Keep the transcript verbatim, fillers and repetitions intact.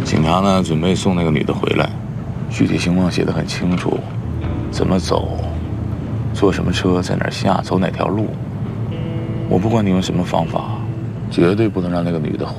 警察呢准备送那个女的回来，具体情况写得很清楚，怎么走，坐什么车，在哪儿下，走哪条路。我不管你用什么方法，绝对不能让那个女的